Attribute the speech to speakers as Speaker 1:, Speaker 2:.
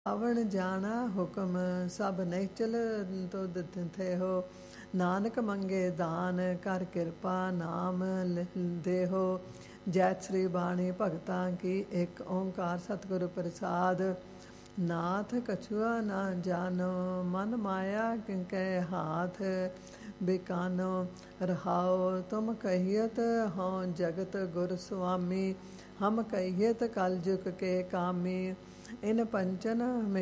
Speaker 1: ਆਵਣ ਜਾਣਾ ਹੁਕਮ ਸਭ ਨਿਚਲ ਤੁਧ ਤਿਥੈ ਹੋ। ਨਾਨਕ ਮੰਗੇ ਦਾਨ ਕਰ ਕਿਰਪਾ ਨਾਮ ਦੇਹੋ। ਜੈਤ ਸ੍ਰੀ ਬਾਣੀ ਭਗਤਾਂ ਕੀ ਇੱਕ ਓੰਕਾਰ ਸਤਿਗੁਰ ਪ੍ਰਸਾਦ। ਨਾਥ ਕਛੁਆ ਨਾ ਜਾਨੋ ਮਨ ਮਾਇਆ ਕਿੰਕੈ ਹਾਥ ਬਿਕਾਨੋ। ਰਹਾਉ ਤੁਮ ਕਹੀਅਤ ਹਉ ਜਗਤ ਗੁਰ ਸੁਆਮੀ। ਹਮ ਕਹੀਅਤ ਕਲ ਜੁਗ ਕੇ ਕਾਮੀ। ਇਨ ਪੰਚਨ